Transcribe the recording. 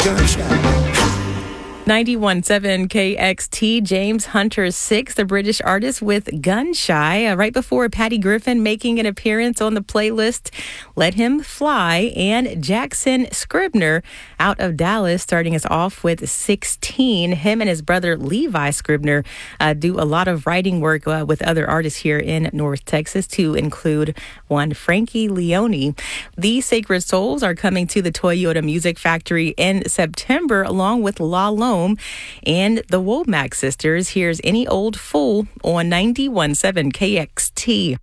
gunshot. 91.7 KXT, James Hunter 6, the British artist with Gun Shy. Right before Patty Griffin making an appearance on the playlist, Let Him Fly, and Jackson Scribner out of Dallas starting us off with 16. Him and his brother Levi Scribner do a lot of writing work with other artists here in North Texas, to include one Frankie Leone. The Sacred Souls are coming to the Toyota Music Factory in September, along with La Lome and the Womack Sisters. Here's Any Old Fool on 91.7 KXT.